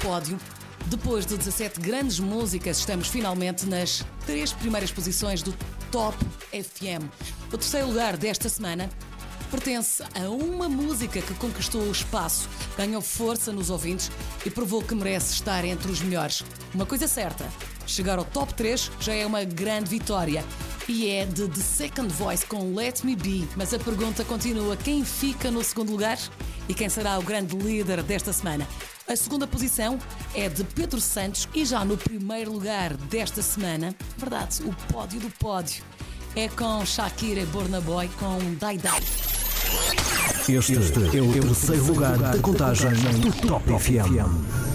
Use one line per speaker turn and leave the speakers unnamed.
pódio. Depois de 17 grandes músicas, estamos finalmente nas 3 primeiras posições do Top FM. O terceiro lugar desta semana pertence a uma música que conquistou o espaço, ganhou força nos ouvintes e provou que merece estar entre os melhores. Uma coisa certa, chegar ao Top 3 já é uma grande vitória. E é de The Second Voice com Let Me Be. Mas a pergunta continua: quem fica no segundo lugar? E quem será o grande líder desta semana? A segunda posição é de Pedro Santos e já no primeiro lugar desta semana, verdade, o pódio do pódio, é com Shakira e Burna Boy com Die Die.
Este é o terceiro lugar da contagem do Top FM.